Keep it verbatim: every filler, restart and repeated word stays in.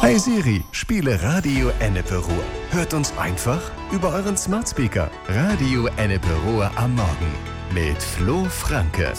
Hi Siri, spiele Radio Ennepe Ruhr. Hört uns einfach über euren Smart Speaker. Radio Ennepe Ruhr am Morgen mit Flo Franke.